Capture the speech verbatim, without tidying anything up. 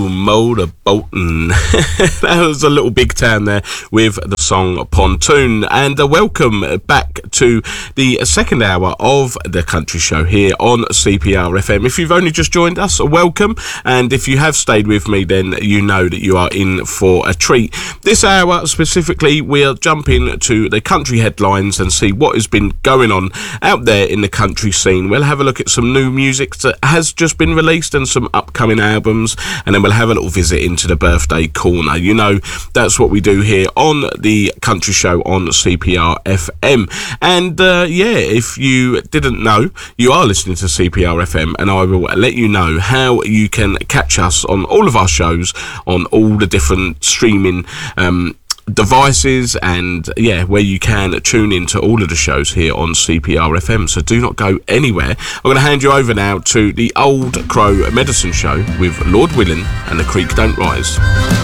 motorboating. That was a little Big Town there with the song Pontoon. And uh, welcome back to the second hour of the Country Show here on C P R F M. If you've only just joined us, welcome. And if you have stayed with me, then you know that you are in for a treat. This hour specifically, we'll jump into the country headlines and see what has been going on out there in the country scene. We'll have a look at some new music that has just been released and some upcoming albums, and then we'll have a little visit into the birthday corner. You know, that's what we do here on the Country Show on C P R F M. And uh, yeah, if you didn't know, you are listening to C P R F M, and I will let you know how you can catch us on all of our shows on all the different streaming um devices, and yeah, where you can tune into all of the shows here on C P R F M. So do not go anywhere. I'm going to hand you over now to the Old Crow Medicine Show with Lord Willing and the Creek Don't Rise.